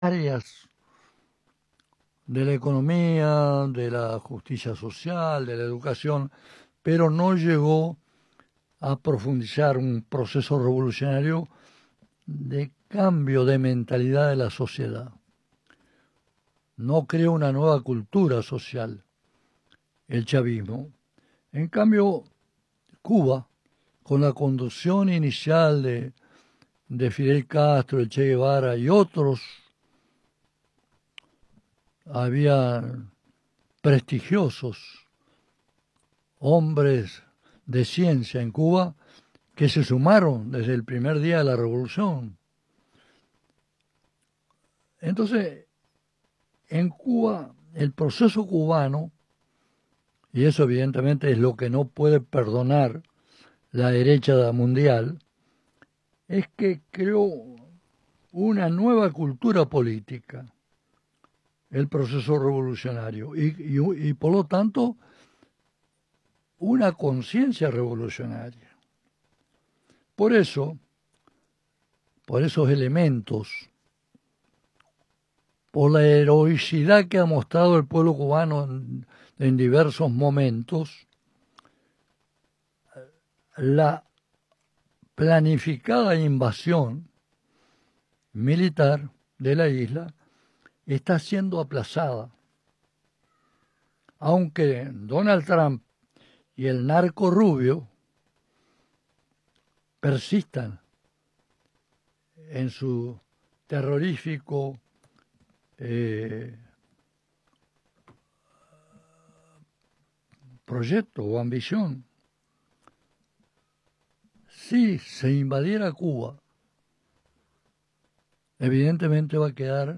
áreas de la economía, de la justicia social, de la educación, pero no llegó a profundizar un proceso revolucionario de cambio de mentalidad de la sociedad. No creó una nueva cultura social, el chavismo. En cambio, Cuba, con la conducción inicial de Fidel Castro, el Che Guevara y otros, había prestigiosos hombres de ciencia en Cuba que se sumaron desde el primer día de la revolución. Entonces, en Cuba, el proceso cubano, y eso evidentemente es lo que no puede perdonar la derecha mundial, es que creó una nueva cultura política, el proceso revolucionario, y por lo tanto una conciencia revolucionaria. Por eso, por esos elementos, por la heroicidad que ha mostrado el pueblo cubano en diversos momentos, la planificada invasión militar de la isla está siendo aplazada. Aunque Donald Trump y el narco rubio persistan en su terrorífico proyecto o ambición. Si se invadiera Cuba, evidentemente van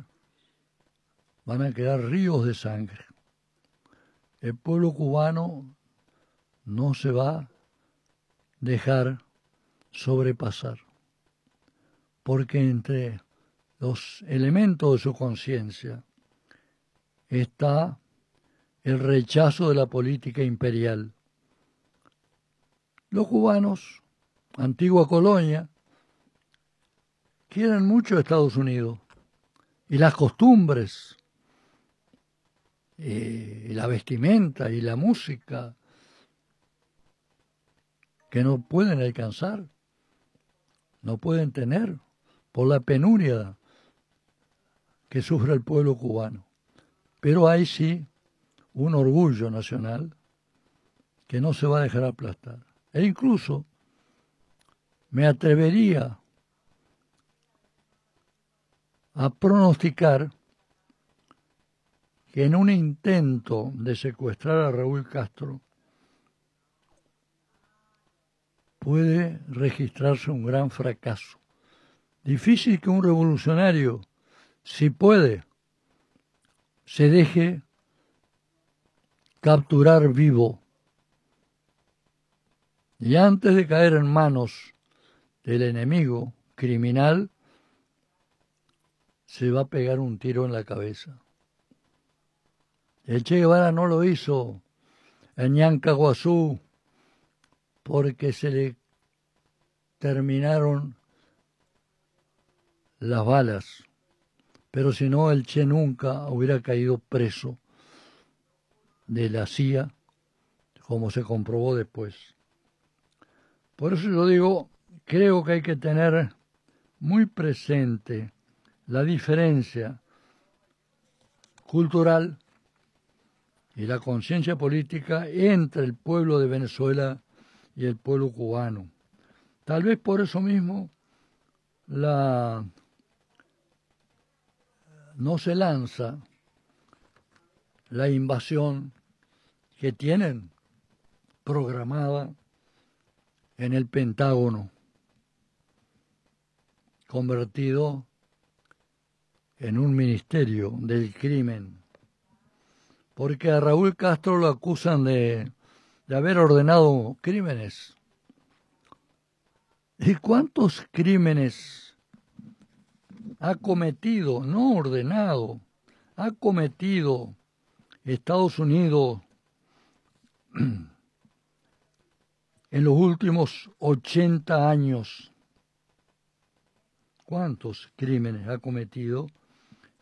a quedar ríos de sangre. El pueblo cubano no se va a dejar sobrepasar, porque entre los elementos de su conciencia está el rechazo de la política imperial. Los cubanos, antigua colonia, quieren mucho a Estados Unidos, y las costumbres, y la vestimenta y la música que no pueden alcanzar, no pueden tener por la penuria que sufre el pueblo cubano. Pero hay sí un orgullo nacional que no se va a dejar aplastar. E incluso me atrevería a pronosticar que en un intento de secuestrar a Raúl Castro puede registrarse un gran fracaso. Difícil que un revolucionario, si puede, se deje capturar vivo. Y antes de caer en manos del enemigo criminal, se va a pegar un tiro en la cabeza. El Che Guevara no lo hizo en Ñancahuazú porque se le terminaron las balas, pero si no el Che nunca hubiera caído preso de la CIA, como se comprobó después. Por eso yo digo, creo que hay que tener muy presente la diferencia cultural y la conciencia política entre el pueblo de Venezuela y el pueblo cubano. Tal vez por eso mismo no se lanza la invasión que tienen programada en el Pentágono, convertido en un ministerio del crimen, porque a Raúl Castro lo acusan de haber ordenado crímenes. ¿Y cuántos crímenes ha cometido, no ordenado, ha cometido Estados Unidos en los últimos 80 años? ¿Cuántos crímenes ha cometido